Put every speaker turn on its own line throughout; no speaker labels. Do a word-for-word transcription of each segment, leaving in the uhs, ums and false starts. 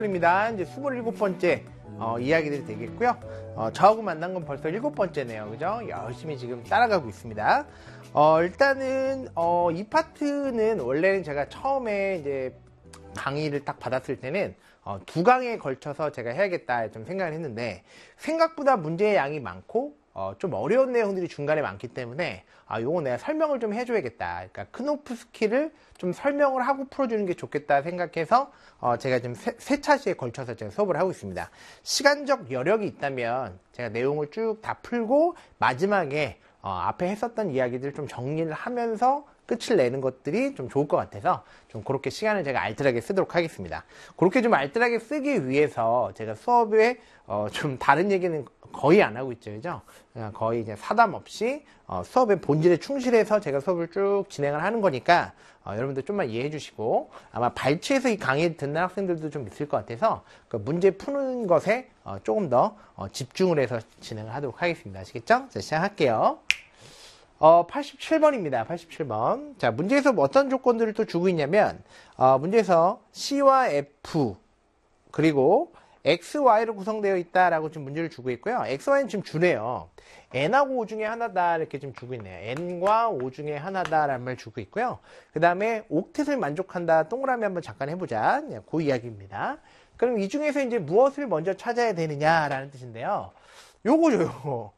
입니다. 이제 스물일곱 번째 어, 이야기들이 되겠고요. 어, 저하고 만난 건 벌써 일곱 번째네요. 그죠? 열심히 지금 따라가고 있습니다. 어, 일단은 어, 이 파트는 원래는 제가 처음에 이제 강의를 딱 받았을 때는 어, 두 강에 걸쳐서 제가 해야겠다 좀 생각을 했는데 생각보다 문제의 양이 많고 어, 좀 어려운 내용들이 중간에 많기 때문에 아, 요거 내가 설명을 좀 해줘야겠다. 그러니까 크노프 스킬을 좀 설명을 하고 풀어주는 게 좋겠다 생각해서 어, 제가 좀 세, 세 차시에 걸쳐서 제가 수업을 하고 있습니다. 시간적 여력이 있다면 제가 내용을 쭉 다 풀고 마지막에 어, 앞에 했었던 이야기들 좀 정리를 하면서 끝을 내는 것들이 좀 좋을 것 같아서 좀 그렇게 시간을 제가 알뜰하게 쓰도록 하겠습니다. 그렇게 좀 알뜰하게 쓰기 위해서 제가 수업에 어, 좀 다른 얘기는 거의 안 하고 있죠, 그죠? 그냥 거의 이제 사담 없이 어, 수업의 본질에 충실해서 제가 수업을 쭉 진행을 하는 거니까 어, 여러분들 좀만 이해해 주시고 아마 발치해서 이 강의 듣는 학생들도 좀 있을 것 같아서 그 문제 푸는 것에 어, 조금 더 어, 집중을 해서 진행을 하도록 하겠습니다. 아시겠죠? 자, 시작할게요. 어, 팔십칠 번입니다. 팔십칠 번. 자, 문제에서 어떤 조건들을 또 주고 있냐면, 어, 문제에서 C와 F, 그리고 X, Y로 구성되어 있다라고 지금 문제를 주고 있고요. X, Y는 지금 주네요. N하고 O 중에 하나다, 이렇게 지금 주고 있네요. N과 O 중에 하나다라는 말 주고 있고요. 그 다음에 옥텟을 만족한다, 동그라미 한번 잠깐 해보자. 그 이야기입니다. 그럼 이 중에서 이제 무엇을 먼저 찾아야 되느냐라는 뜻인데요. 요거죠, 요거.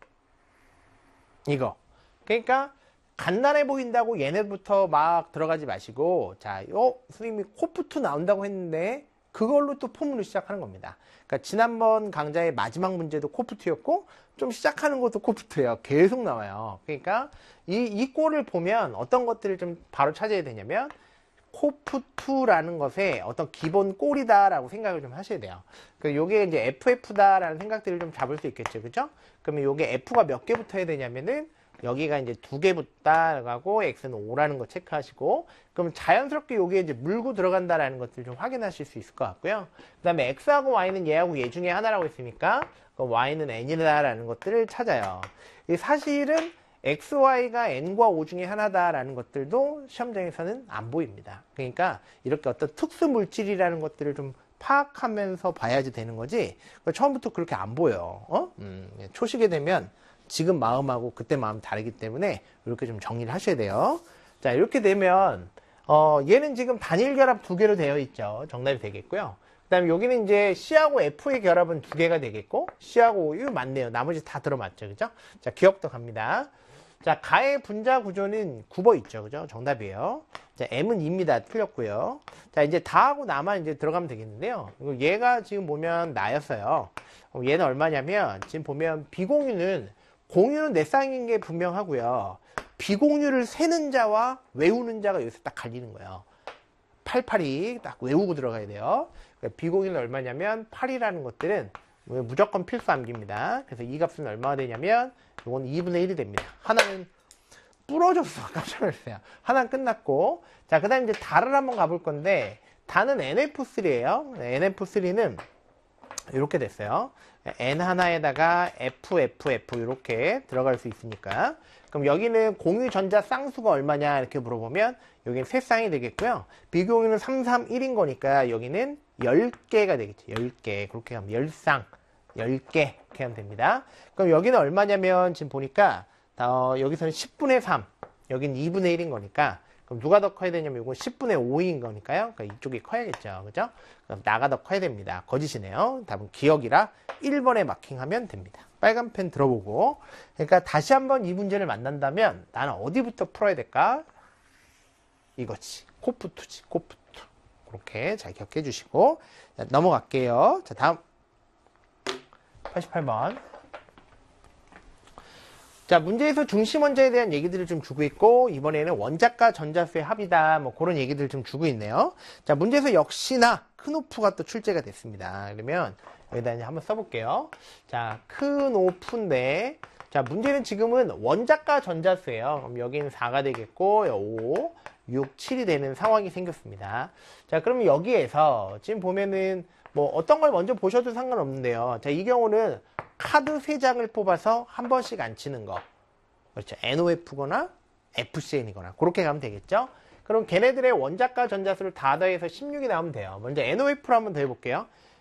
이거. 그러니까 간단해 보인다고 얘네부터 막 들어가지 마시고 자, 어, 선생님이 코프트 나온다고 했는데 그걸로 또 포문을 시작하는 겁니다. 그러니까 지난번 강좌의 마지막 문제도 코프트였고 좀 시작하는 것도 코프트예요. 계속 나와요. 그러니까 이, 이 꼴을 보면 어떤 것들을 좀 바로 찾아야 되냐면 코프트라는 것의 어떤 기본 꼴이다라고 생각을 좀 하셔야 돼요. 그 요게 이제 에프에프다라는 생각들을 좀 잡을 수 있겠죠. 그죠? 그러면 요게 F가 몇 개 붙어야 되냐면은 여기가 이제 두 개 붙다라고 하고 X는 오라는 거 체크하시고 그럼 자연스럽게 여기에 이제 물고 들어간다라는 것들 좀 확인하실 수 있을 것 같고요. 그 다음에 X하고 Y는 얘하고 얘 중에 하나라고 했으니까 그럼 Y는 N이다라는 것들을 찾아요. 사실은 X, Y가 N과 O 중에 하나다라는 것들도 시험장에서는 안 보입니다. 그러니까 이렇게 어떤 특수 물질이라는 것들을 좀 파악하면서 봐야지 되는 거지 처음부터 그렇게 안 보여. 어? 음, 초시게 되면 지금 마음하고 그때 마음 다르기 때문에 이렇게 좀 정리를 하셔야 돼요. 자, 이렇게 되면 어, 얘는 지금 단일 결합 두 개로 되어 있죠. 정답이 되겠고요. 그 다음에 여기는 이제 C하고 F의 결합은 두 개가 되겠고 C하고 O, 이거 맞네요. 나머지 다 들어맞죠. 그죠? 자, 기억도 갑니다. 자, 가의 분자 구조는 구 번 있죠. 그죠? 정답이에요. 자, M은 이입니다. 틀렸고요. 자, 이제 다하고 나만 이제 들어가면 되겠는데요. 얘가 지금 보면 나였어요. 얘는 얼마냐면 지금 보면 비공유는 공유는 내 쌍인 게 분명하고요. 비공유를 세는 자와 외우는 자가 여기서 딱 갈리는 거예요. 팔팔이 딱 외우고 들어가야 돼요. 그러니까 비공유는 얼마냐면 팔이라는 것들은 무조건 필수 암기입니다. 그래서 이 값은 얼마가 되냐면 이건 이분의 일이 됩니다. 하나는 부러졌어. 깜짝 놀랐어요. 하나는 끝났고 자, 그 다음에 이제 다를 한번 가볼 건데 다는 엔에프 쓰리예요. 엔에프 쓰리는 이렇게 됐어요. N 하나에다가 F, F, F 이렇게 들어갈 수 있으니까 그럼 여기는 공유 전자 쌍수가 얼마냐 이렇게 물어보면 여기는 세 쌍이 되겠고요. 비공유는 삼, 삼, 일인 거니까 여기는 열 개가 되겠죠. 열 개. 그렇게 하면 열 쌍, 열 개 이렇게 하면 됩니다. 그럼 여기는 얼마냐면 지금 보니까 어, 여기서는 십분의 삼, 여기는 이분의 일인 거니까 그럼 누가 더 커야 되냐면 이건 십분의 오인 거니까요. 그러니까 이쪽이 커야겠죠. 그죠? 그럼 나가 더 커야 됩니다. 거짓이네요. 답은 기억이라 일 번에 마킹하면 됩니다. 빨간 펜 들어보고. 그러니까 다시 한번 이 문제를 만난다면 나는 어디부터 풀어야 될까? 이거지. 코프트지. 코프트. 그렇게 잘 기억해 주시고. 자, 넘어갈게요. 자, 다음. 팔십팔 번. 자, 문제에서 중심 원자에 대한 얘기들을 좀 주고 있고 이번에는 원자과 전자수의 합이다 뭐 그런 얘기들을 좀 주고 있네요. 자, 문제에서 역시나 크노프가 또 출제가 됐습니다. 그러면 여기다 이제 한번 써볼게요. 자, 크노프인데 자, 문제는 지금은 원자과 전자수예요. 그럼 여기는 사가 되겠고 오, 육, 칠이 되는 상황이 생겼습니다. 자, 그러면 여기에서 지금 보면은 뭐 어떤 걸 먼저 보셔도 상관없는데요. 자, 이 경우는 카드 세 장을 뽑아서 한 번씩 안 치는 거. 그렇죠. 엔오에프거나 에프씨엔이거나 그렇게 가면 되겠죠. 그럼 걔네들의 원자과 전자수를 다 더해서 십육이 나오면 돼요. 먼저 엔오에프로 한번 더 해볼게요.